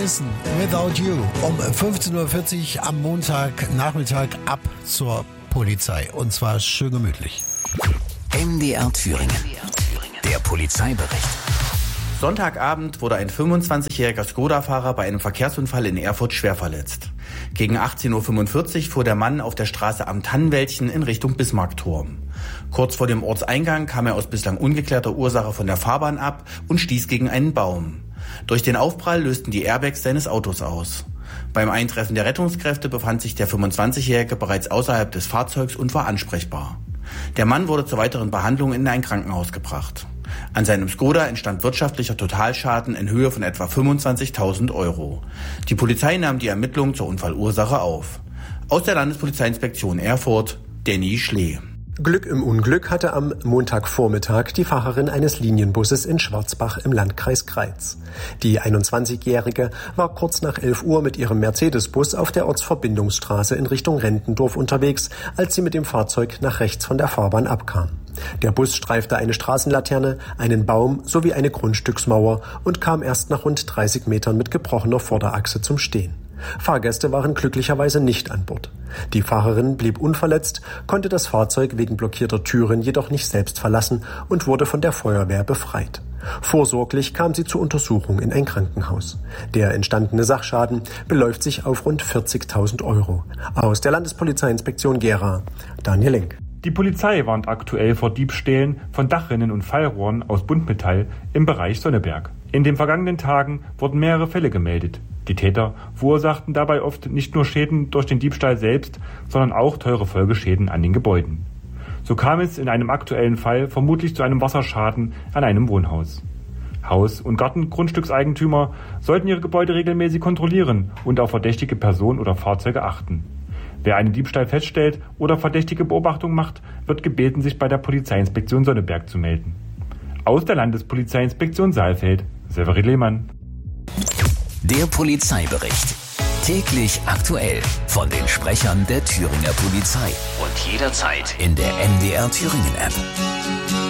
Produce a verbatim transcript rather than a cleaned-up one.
Listen Without You um fünfzehn Uhr vierzig am Montagnachmittag ab zur Polizei. Und zwar schön gemütlich. M D R Thüringen. Der Polizeibericht. Sonntagabend wurde ein fünfundzwanzigjähriger Skoda-Fahrer bei einem Verkehrsunfall in Erfurt schwer verletzt. Gegen achtzehn Uhr fünfundvierzig fuhr der Mann auf der Straße Am Tannenwäldchen in Richtung Bismarckturm. Kurz vor dem Ortseingang kam er aus bislang ungeklärter Ursache von der Fahrbahn ab und stieß gegen einen Baum. Durch den Aufprall lösten die Airbags seines Autos aus. Beim Eintreffen der Rettungskräfte befand sich der fünfundzwanzigjährige bereits außerhalb des Fahrzeugs und war ansprechbar. Der Mann wurde zur weiteren Behandlung in ein Krankenhaus gebracht. An seinem Skoda entstand wirtschaftlicher Totalschaden in Höhe von etwa fünfundzwanzigtausend Euro. Die Polizei nahm die Ermittlungen zur Unfallursache auf. Aus der Landespolizeiinspektion Erfurt, Danny Schlee. Glück im Unglück hatte am Montagvormittag die Fahrerin eines Linienbusses in Schwarzbach im Landkreis Greiz. Die einundzwanzigjährige war kurz nach elf Uhr mit ihrem Mercedes-Bus auf der Ortsverbindungsstraße in Richtung Rentendorf unterwegs, als sie mit dem Fahrzeug nach rechts von der Fahrbahn abkam. Der Bus streifte eine Straßenlaterne, einen Baum sowie eine Grundstücksmauer und kam erst nach rund dreißig Metern mit gebrochener Vorderachse zum Stehen. Fahrgäste waren glücklicherweise nicht an Bord. Die Fahrerin blieb unverletzt, konnte das Fahrzeug wegen blockierter Türen jedoch nicht selbst verlassen und wurde von der Feuerwehr befreit. Vorsorglich kam sie zur Untersuchung in ein Krankenhaus. Der entstandene Sachschaden beläuft sich auf rund vierzigtausend Euro. Aus der Landespolizeiinspektion Gera, Daniel Link. Die Polizei warnt aktuell vor Diebstählen von Dachrinnen und Fallrohren aus Buntmetall im Bereich Sonneberg. In den vergangenen Tagen wurden mehrere Fälle gemeldet. Die Täter verursachten dabei oft nicht nur Schäden durch den Diebstahl selbst, sondern auch teure Folgeschäden an den Gebäuden. So kam es in einem aktuellen Fall vermutlich zu einem Wasserschaden an einem Wohnhaus. Haus- und Gartengrundstückseigentümer sollten ihre Gebäude regelmäßig kontrollieren und auf verdächtige Personen oder Fahrzeuge achten. Wer einen Diebstahl feststellt oder verdächtige Beobachtungen macht, wird gebeten, sich bei der Polizeiinspektion Sonneberg zu melden. Aus der Landespolizeiinspektion Saalfeld, Severin Lehmann. Der Polizeibericht. Täglich aktuell von den Sprechern der Thüringer Polizei. Und jederzeit in der M D R Thüringen App.